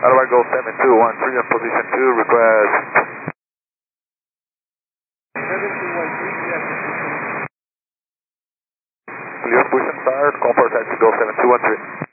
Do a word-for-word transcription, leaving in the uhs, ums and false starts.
Otherwise, go seven two one three on position two, request. seven two one three, yes. Clear, push and start, comport taxi, go seven two one three.